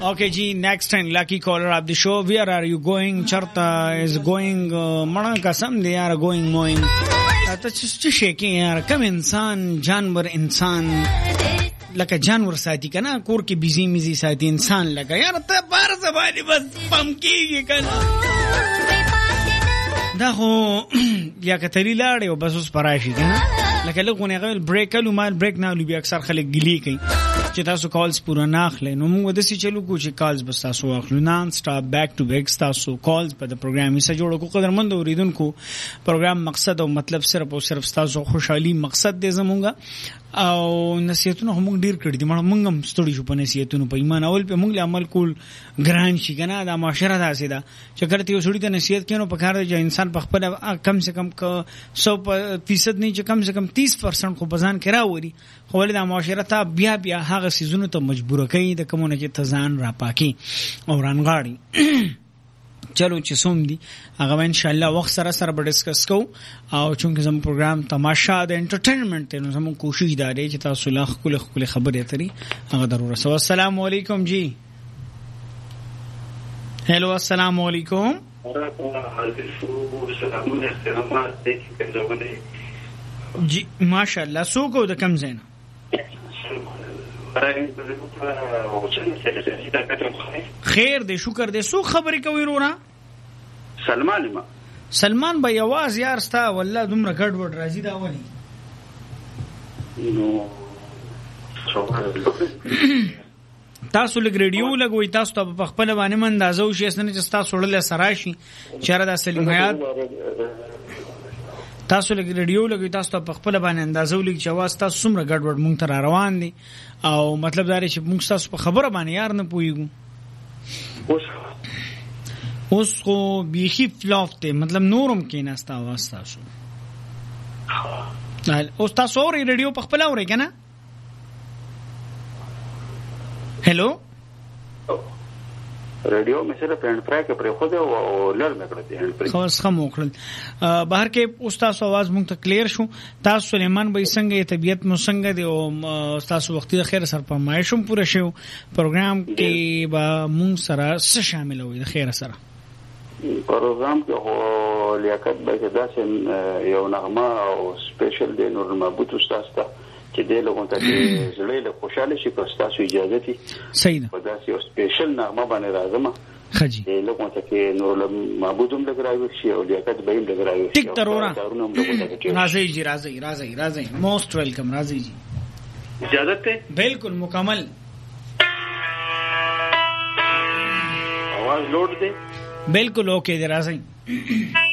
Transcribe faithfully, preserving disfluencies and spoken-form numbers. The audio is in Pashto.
Okay, ji, next and lucky caller of the show. Where are you going? Charta is going. Mana kasam they are going mowing. To just shaking yaar. Kam insan, जानवर इंसान. लका जानवर साथी का ना कोर के बिजी मिजी साथी इंसान लगा यार तो बार ज़बानी बस पंकी ये करना दाखो या कतली लाड़े वो बस उस पराशी का ना लका लोगों ने कहा ब्रेक कल उमाल ब्रेक ना लुबी अक्सर खले गिली कहीं चिता सो कॉल्स पूरा नाखले नो मुँह वैसे चलो कुछ कॉल्स बस तासो आखलू non stop back to back तासो कॉल्स पर द प्रोग्राम इसे जोड़ो को कदर मंद और इधन को प्रोग्राम मकसद और मतलब सिर्फ और सिर्फ तासो खुशहाली मकसद दे जमूंगा او نصیحتونه هم ډیر کړی دي موږ هم ستړي شو په نصیحتونو په ایمان اول په موږ له عمل کول ګران شي کنه دا معاشره داسې ده چې کړه یو سړی ته نصیحت کینو په کار دی چې انسان په خپل کم سے کم سو فیصد نه چې کم سے کم تیس پرسنٹ خو بزان کرا وری خو ولې دا معاشره ته بیا بیا هغه سيزونو ته مجبور کوي د کومونه چې تزان را پاکي او رانغاړي چلو چې سوم دي هغه ان شاء الله وخت سره سره به ډیسکس کو او چونکه زموږ پروګرام تماشا د انټرټینمنت ته نو زموږ کوشش دا دی چې تاسو لا خپل خپل خبرې اترې هغه ضرورت سو السلام علیکم جی هلو السلام علیکم جی ماشاءالله سو کو د کم زین خیر دې شکر دې سو خبرې کوي رونا سلمان ما سلمان به یواز یار ستا والله دومره ګډ وډ راځي دا ونی نو تاسو لګ ریډیو لګوي تاسو ته په خپل باندې مندازو شي اسنه چې تاسو وړل سراشي چیرې د سلیم حیات تاسو لګ ریډیو لګوي تاسو ته په خپل باندې اندازو لګ چې واس تاسو څومره ګډ وډ مونږ ته روان دي او مطلب دا چې مونږ تاسو په خبره باندې یار نه پويګو اوس اوس خو بیخي فلاف ته مطلب نورم کې نهستا واسطه شو اوس تاسو اوري ریډیو په خپل اوري کنه هلو ریډیو مې سره پرند فرای کې پرې خو دا او لړ مې کړی دی خو څه مو کړل بهر کې اوس تاسو आवाज مونږ ته کلیر شو تاسو سليمان بھائی څنګه طبيعت مو څنګه دی او تاسو وختي خیر سره پرمایشم پوره شو پروګرام کې با مونږ سره څه شامل وي خیر سره پروګرام کې هو لیاقت به داسې یو نغمه او سپیشل دی نور مربوط استاد ته چې دې له غونډه کې زړه له خوشاله شي که تاسو اجازه دي صحیح ده په داسې یو سپیشل نغمه باندې راځم خجی دې له غونډه کې نور له معبودم لګراوي شي او لیاقت به هم لګراوي ټیک ضرورا راځي جی راځي راځي راځي موست ویلکم راځي جی اجازه ته بالکل مکمل आवाज लोड दे बिल्कुल ओके दे राज़ी